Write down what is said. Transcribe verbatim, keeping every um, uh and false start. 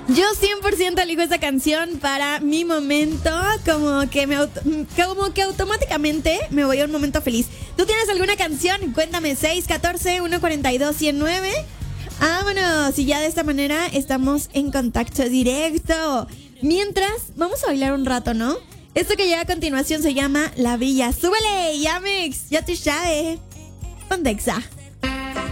Yo cien por ciento elijo esa canción para mi momento, como que me auto- como que automáticamente me voy a un momento feliz. ¿Tú tienes alguna canción? Cuéntame, seis uno cuatro, uno cuatro dos, uno cero nueve. Vámonos, y ya de esta manera estamos en contacto directo. Mientras, vamos a bailar un rato, ¿no? Esto que llega a continuación se llama La Villa. ¡Súbele, Yamex! Ya te sabes. Pontexa.